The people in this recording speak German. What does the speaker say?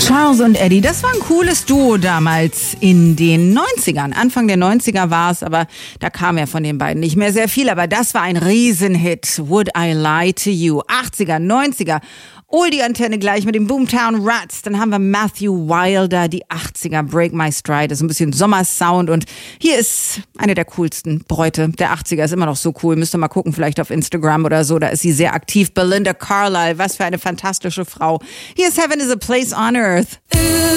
Charles und Eddie, das war ein cooles Duo damals in den 90ern. Anfang der 90er war es, aber da kam ja von den beiden nicht mehr sehr viel. Aber das war ein Riesenhit. Would I Lie to You? 80er, 90er. Die Antenne gleich mit den Boomtown Rats. Dann haben wir Matthew Wilder, die 80er, Break My Stride. Das ist ein bisschen Sommersound. Und hier ist eine der coolsten Bräute der 80er. Ist immer noch so cool. Müsst ihr mal gucken, vielleicht auf Instagram oder so. Da ist sie sehr aktiv. Belinda Carlisle, was für eine fantastische Frau. Hier ist Heaven is a Place on Earth.